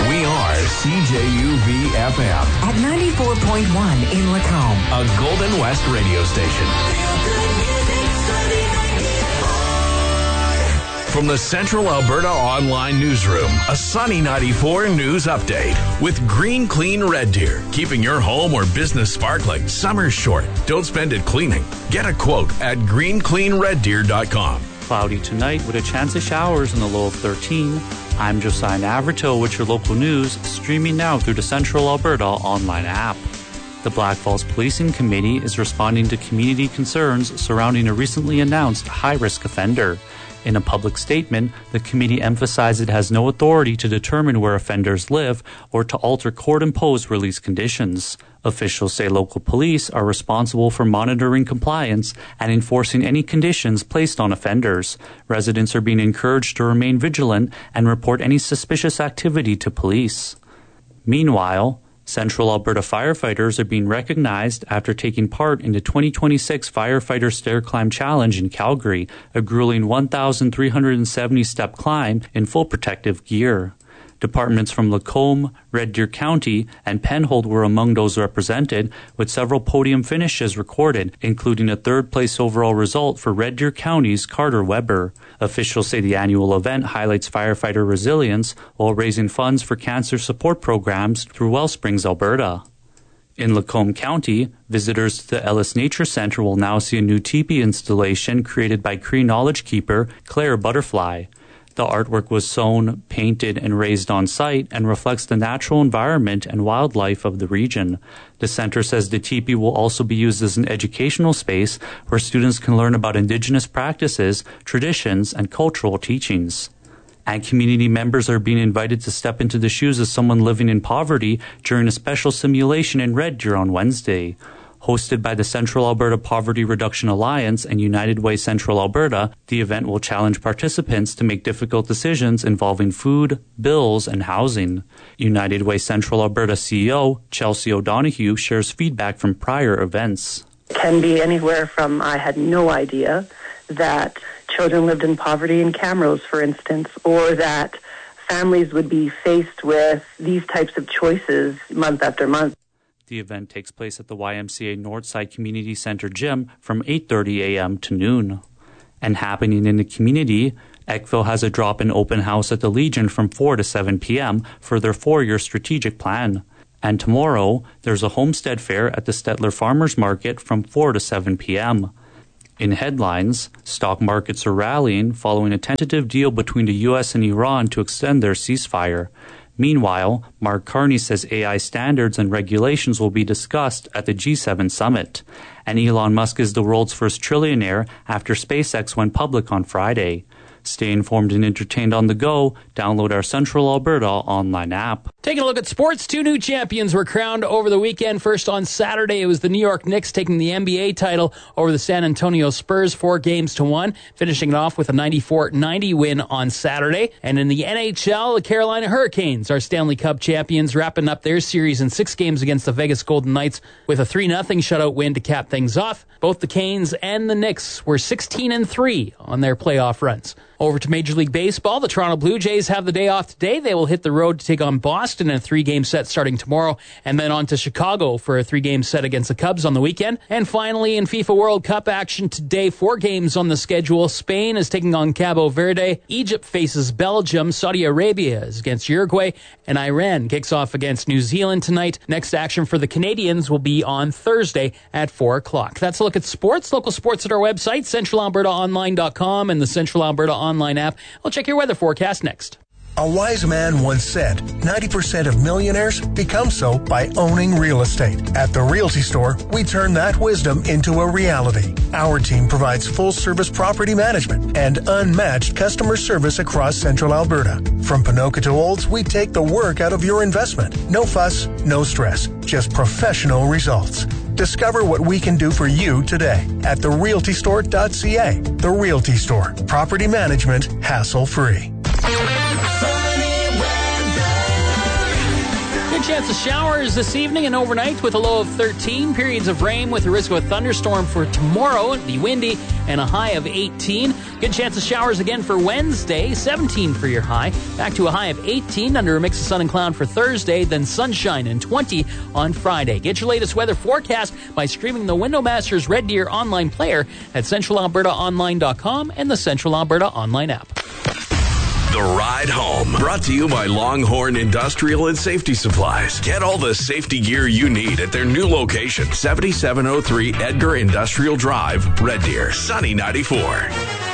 We are CJUV-FM at 94.1 in Lacombe, a Golden West radio station. From the Central Alberta Online Newsroom, a Sunny 94 news update with Green Clean Red Deer. Keeping your home or business sparkling. Summer's short. Don't spend it cleaning. Get a quote at greencleanreddeer.com. Cloudy tonight with a chance of showers in the low of 13. I'm Josiah Navarro with your local news, streaming now through the Central Alberta Online app. The Black Falls Policing Committee is responding to community concerns surrounding a recently announced high-risk offender. In a public statement, the committee emphasized it has no authority to determine where offenders live or to alter court-imposed release conditions. Officials say local police are responsible for monitoring compliance and enforcing any conditions placed on offenders. Residents are being encouraged to remain vigilant and report any suspicious activity to police. Meanwhile, Central Alberta firefighters are being recognized after taking part in the 2026 Firefighter Stair Climb Challenge in Calgary, a grueling 1,370-step climb in full protective gear. Departments from Lacombe, Red Deer County, and Penhold were among those represented, with several podium finishes recorded, including a third-place overall result for Red Deer County's Carter Weber. Officials say the annual event highlights firefighter resilience while raising funds for cancer support programs through Wellsprings, Alberta. In Lacombe County, visitors to the Ellis Nature Centre will now see a new teepee installation created by Cree Knowledge Keeper Claire Butterfly. The artwork was sewn, painted, and raised on site and reflects the natural environment and wildlife of the region. The center says the teepee will also be used as an educational space where students can learn about Indigenous practices, traditions, and cultural teachings. And community members are being invited to step into the shoes of someone living in poverty during a special simulation in Red Deer on Wednesday. Hosted by the Central Alberta Poverty Reduction Alliance and United Way Central Alberta, the event will challenge participants to make difficult decisions involving food, bills, and housing. United Way Central Alberta CEO Chelsea O'Donoghue shares feedback from prior events. It can be anywhere from I had no idea that children lived in poverty in Camrose, for instance, or that families would be faced with these types of choices month after month. The event takes place at the YMCA Northside Community Center gym from 8:30 a.m. to noon. And happening in the community, Eckville has a drop-in open house at the Legion from 4 to 7 p.m. for their 4-year strategic plan. And tomorrow, there's a homestead fair at the Stettler Farmers Market from 4 to 7 p.m. In headlines, stock markets are rallying following a tentative deal between the U.S. and Iran to extend their ceasefire. Meanwhile, Mark Carney says AI standards and regulations will be discussed at the G7 summit. And Elon Musk is the world's first trillionaire after SpaceX went public on Friday. Stay informed and entertained on the go. Download our Central Alberta online app. Taking a look at sports, 2 new champions were crowned over the weekend. First on Saturday, it was the New York Knicks taking the NBA title over the San Antonio Spurs 4-1, finishing it off with a 94-90 win on Saturday. And in the NHL, the Carolina Hurricanes are Stanley Cup champions, wrapping up their series in 6 games against the Vegas Golden Knights with a 3-0 shutout win to cap things off. Both the Canes and the Knicks were 16-3 on their playoff runs. Over to Major League Baseball, the Toronto Blue Jays have the day off today. They will hit the road to take on Boston in a 3-game set starting tomorrow, and then on to Chicago for a 3-game set against the Cubs on the weekend. And finally, in FIFA World Cup action today, 4 games on the schedule. Spain is taking on Cabo Verde. Egypt faces Belgium. Saudi Arabia is against Uruguay, and Iran kicks off against New Zealand tonight. Next action for the Canadians will be on Thursday at 4 o'clock. That's a look at sports. Local sports at our website, centralalbertaonline.com, and the Central Alberta Online app. I'll check your weather forecast next. A wise man once said, 90% of millionaires become so by owning real estate. At the Realty Store, we turn that wisdom into a reality. Our team provides full-service property management and unmatched customer service across Central Alberta. From Ponoka to Olds, we take the work out of your investment. No fuss, no stress, just professional results. Discover what we can do for you today at therealtystore.ca. The Realty Store. Property management, hassle-free. Good chance of showers this evening and overnight with a low of 13. Periods of rain with a risk of a thunderstorm for tomorrow. It'll be windy and a high of 18. Good chance of showers again for Wednesday. 17 for your high. Back to a high of 18 under a mix of sun and cloud for Thursday. Then sunshine and 20 on Friday. Get your latest weather forecast by streaming the Windowmasters Red Deer online player at centralalbertaonline.com and the Central Alberta online app. The Ride Home, brought to you by Longhorn Industrial and Safety Supplies. Get all the safety gear you need at their new location, 7703 Edgar Industrial Drive, Red Deer, Sunny 94.